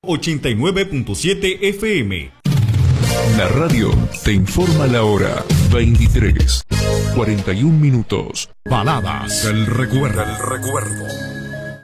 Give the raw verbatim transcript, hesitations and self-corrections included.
ochenta y nueve punto siete F M. La radio te informa la hora. veintitrés, cuarenta y un minutos. Baladas del recuerdo. Del recuerdo.